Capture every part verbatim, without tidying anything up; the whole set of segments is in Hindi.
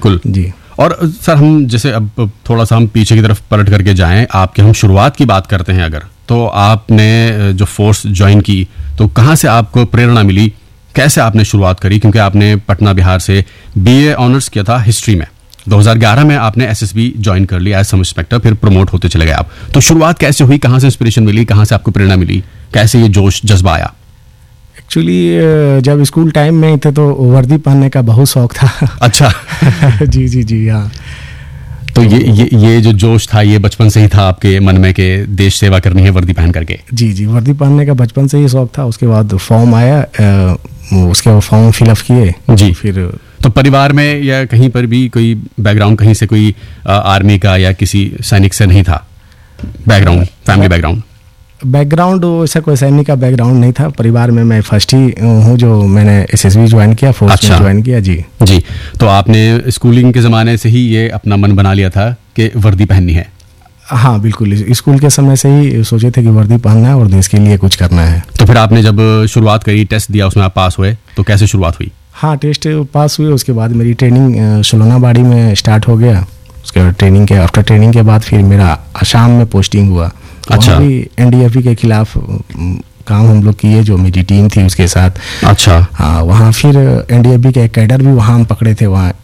बिल्कुल जी। और सर हम जैसे अब थोड़ा सा हम पीछे की तरफ पलट करके जाएं, आपके हम शुरुआत की बात करते हैं अगर, तो आपने जो फोर्स ज्वाइन की तो कहाँ से आपको प्रेरणा मिली, कैसे आपने शुरुआत करी? क्योंकि आपने पटना बिहार से बीए ऑनर्स किया था हिस्ट्री में, दो हज़ार ग्यारह में आपने एसएसबी ज्वाइन कर लिया एज सब इंस्पेक्टर, फिर प्रमोट होते चले गए आप। तो शुरुआत कैसे हुई, कहाँ से इंस्पिरेशन मिली, कहाँ से आपको प्रेरणा मिली, कैसे ये जोश जज्बा आया? एक्चुअली जब स्कूल टाइम में थे तो वर्दी पहनने का बहुत शौक था। अच्छा। जी जी जी हाँ। तो ये ये ये जो जोश था ये बचपन से ही था आपके मन में कि देश सेवा करनी है वर्दी पहन करके? जी जी, वर्दी पहनने का बचपन से ही शौक था। उसके बाद फॉर्म आया, उसके बाद फॉर्म फिलअप किए जी। फिर तो परिवार में या कहीं पर भी कोई बैकग्राउंड कहीं से कोई आर्मी का या किसी सैनिक से नहीं था बैकग्राउंड, फैमिली बैकग्राउंड? बैकग्राउंड वैसा कोई सैनिक का बैकग्राउंड नहीं था परिवार में। मैं फर्स्ट ही हूँ जो मैंने एसएसबी ज्वाइन किया, फोर्स अच्छा। में ज्वाइन किया। जी जी। तो आपने स्कूलिंग के ज़माने से ही ये अपना मन बना लिया था कि वर्दी पहननी है? हाँ बिल्कुल, स्कूल के समय से ही सोचे थे कि वर्दी पहनना है और देश के लिए कुछ करना है। तो फिर आपने जब शुरुआत करी, टेस्ट दिया, उसमें आप पास हुए, तो कैसे शुरुआत हुई? हाँ, टेस्ट पास हुए। उसके बाद मेरी ट्रेनिंग सोलोनाबाड़ी में स्टार्ट हो गया। उसके बाद ट्रेनिंग के आफ्टर ट्रेनिंग के बाद फिर मेरा असम में पोस्टिंग हुआ। अच्छा। भी एनडीएफबी के खिलाफ काम हम लोग किए, जो मेरी टीम थी उसके साथ। अच्छा। हाँ, वहाँ फिर एनडीएफबी के कैडर भी वहाँ हम पकड़े थे वहाँ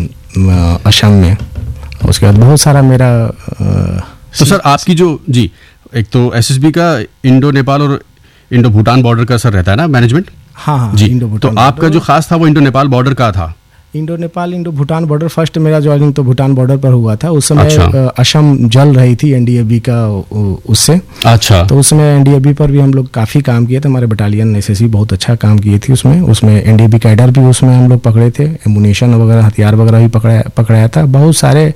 असम में। उसके बाद बहुत सारा मेरा आ, तो सर आपकी जो जी एक तो एसएसबी का इंडो नेपाल और इंडो भूटान बॉर्डर का सर रहता है ना मैनेजमेंट? हाँ हाँ जी। इंडो भूटान। तो आपका जो खास था वो इंडो नेपाल बॉर्डर का था? Indo Nepal Indo Bhutan border. First मेरा ज्वाइनिंग तो भूटान बॉर्डर पर हुआ था। उस समय अच्छा। असम जल रही थी एनडीएफबी का उससे। अच्छा। तो उसमें एनडीएफबी पर भी हम लोग काफ़ी काम किए थे। हमारे बटालियन एसएसबी बहुत अच्छा काम किए थी उसमें। उसमें एनडीएफबी कैडर भी उसमें हम लोग पकड़े थे, एमुनेशन वगैरह हथियार वगैरह भी पकड़ा पकड़ाया था। बहुत सारे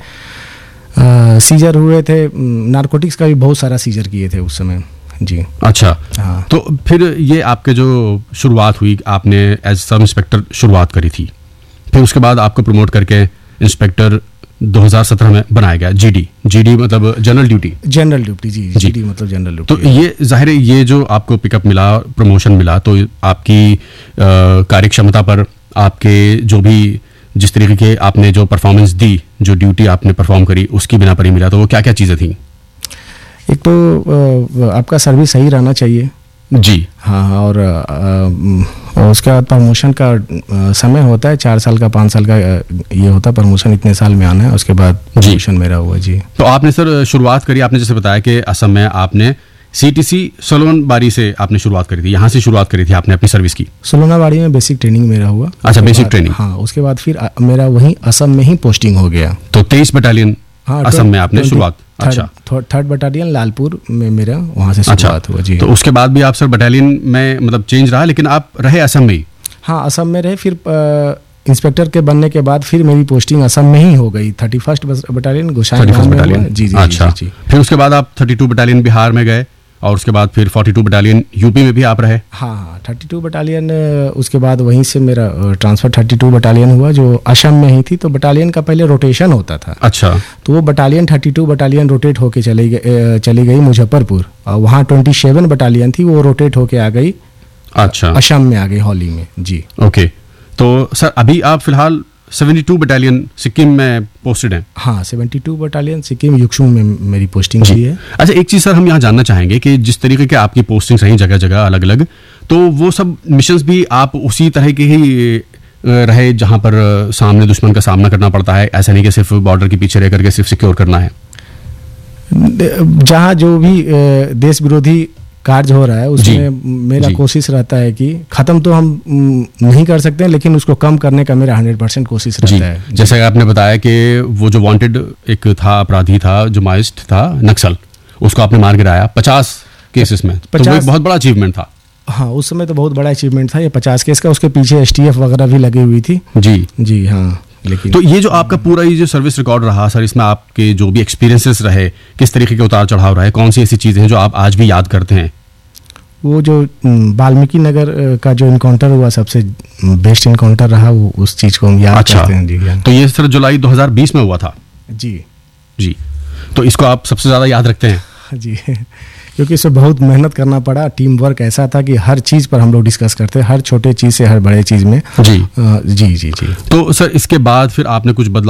सीजर हुए थे, नारकोटिक्स का भी बहुत सारा सीजर किए थे उस समय। जी। अच्छा। हाँ। तो फिर ये आपके जो शुरुआत हुई, आपने एज सब इंस्पेक्टर शुरुआत करी थी, फिर उसके बाद आपको प्रमोट करके इंस्पेक्टर दो हज़ार सत्रह में बनाया गया। जीडी जीडी मतलब जनरल ड्यूटी? जनरल ड्यूटी जी। जीडी मतलब जनरल ड्यूटी। तो ये जाहिर है ये जो आपको पिकअप मिला, प्रमोशन मिला, तो आपकी कार्य क्षमता पर, आपके जो भी जिस तरीके के आपने जो परफॉर्मेंस दी, जो ड्यूटी आपने परफॉर्म करी, उसकी बिना पर ही मिला। तो वो क्या क्या चीज़ें थी? एक तो आपका सर्विस सही रहना चाहिए जी। हाँ। और, और उसके बाद प्रमोशन का समय होता है, चार साल का पाँच साल का ये होता है प्रमोशन, इतने साल में आना है। उसके बाद प्रमोशन मेरा हुआ। जी। तो आपने सर शुरुआत करी, आपने जैसे बताया कि असम में आपने सीटीसी सोलोनाबाड़ी से आपने शुरुआत करी थी, यहाँ से शुरुआत करी थी आपने अपनी सर्विस की? सोलोनाबाड़ी में बेसिक ट्रेनिंग मेरा हुआ। अच्छा, बेसिक ट्रेनिंग। हाँ, उसके बाद फिर मेरा वहीं असम में ही पोस्टिंग हो गया। तो तेईस बटालियन हाँ, असम में आपने शुरुआत? अच्छा। थर्ड बटालियन लालपुर में मेरा वहाँ से शुरुआत हुआ। जी। तो उसके बाद भी आप सर बटालियन में मतलब चेंज रहा, लेकिन आप रहे असम में ही? हाँ, असम में रहे। फिर इंस्पेक्टर के बनने के बाद फिर मेरी पोस्टिंग असम में ही हो गई। थर्टी फर्स्ट बटालियन गोसाईगांव में हुआ। जी जी। अच्छा। जी, जी। फिर उसके बाद आप थर्टी टू बटालियन बिहार में गए और उसके बाद फिर बयालीस बटालियन यूपी में भी आप रहे? हाँ हाँ, बत्तीस बटालियन। उसके बाद वहीं से मेरा ट्रांसफ़र बत्तीस बटालियन हुआ जो असम में ही थी। तो बटालियन का पहले रोटेशन होता था। अच्छा। तो वो बटालियन बत्तीस बटालियन रोटेट होके चली गई चली गई मुजफ्फरपुर, और वहाँ सत्ताईस बटालियन थी, वो रोटेट होके आ गई। अच्छा। असम में आ गई हौली में। जी। ओके। तो सर अभी आप फिलहाल बहत्तर बटालियन सिक्किम में पोस्टेड हैं? हाँ, बहत्तर बटालियन सिक्किम युक्सुम में मेरी पोस्टिंग हुई है। अच्छा, एक चीज़ सर हम यहाँ जानना चाहेंगे कि जिस तरीके के आपकी पोस्टिंग्स रही जगह जगह अलग अलग, तो वो सब मिशंस भी आप उसी तरह के ही रहे जहाँ पर सामने दुश्मन का सामना करना पड़ता है? ऐसा नहीं कि सिर्फ बॉर्डर के पीछे रह करके सिर्फ सिक्योर करना है? जहाँ जो भी देश विरोधी कार्य हो रहा है उसमें मेरा कोशिश रहता है कि खत्म तो हम नहीं कर सकते हैं, लेकिन उसको कम करने का मेरा हंड्रेड परसेंट कोशिश रहता है। जैसे आपने बताया कि वो जो वांटेड एक था, अपराधी था, जो माइस्ट था, नक्सल, उसको आपने मार गिराया पचास केसेस में। तो वो एक बहुत बड़ा अचीवमेंट था। हाँ, उस समय तो बहुत बड़ा अचीवमेंट था ये पचास केस का। उसके पीछे एसटीएफ वगैरह भी लगी हुई थी। जी जी हाँ। लेकिन तो ये जो आपका पूरा ये जो सर्विस रिकॉर्ड रहा सर, इसमें आपके जो भी एक्सपीरियंसेस रहे, किस तरीके के उतार चढ़ाव रहे, कौन सी ऐसी चीज़ें हैं जो आप आज भी याद करते हैं? वो जो वाल्मीकि नगर का जो इनकाउंटर हुआ सबसे बेस्ट इनकाउंटर रहा, वो उस चीज़ को हम याद अच्छा। करते हैं। जी। तो ये सर जुलाई दो हज़ार बीस में हुआ था? जी जी। तो इसको आप सबसे ज़्यादा याद रखते हैं? जी, क्योंकि इसमें बहुत मेहनत करना पड़ा। टीम वर्क ऐसा था कि हर चीज़ पर हम लोग डिस्कस करते, हर छोटे चीज़ से हर बड़े चीज़ में। जी आ, जी जी जी। तो सर इसके बाद फिर आपने कुछ बदलाव